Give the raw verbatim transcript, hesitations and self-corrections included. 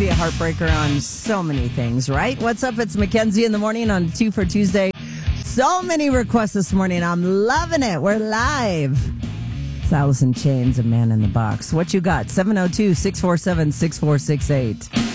be a heartbreaker on so many things, right? What's up? It's Mackenzie in the morning on Two for Tuesday. So many requests this morning. I'm loving it. We're live. It's Alice in Chains, A Man in the Box. What you got? seven oh two, six four seven, six four six eight.